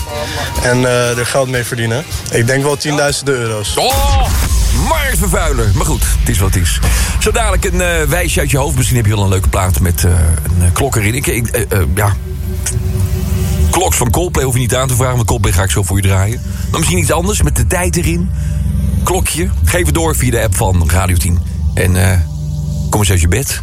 en er geld mee verdienen. Ik denk wel 10.000 euro's. Oh, marktvervuiler. Maar goed, het is wat het is. Zo dadelijk een wijsje uit je hoofd. Misschien heb je wel een leuke plaat met een klok erin. Kloks van Coldplay hoef je niet aan te vragen, want Coldplay ga ik zo voor je draaien. Maar misschien iets anders, met de tijd erin. Klokje. Geef het door via de app van Radio 10. En kom eens uit je bed.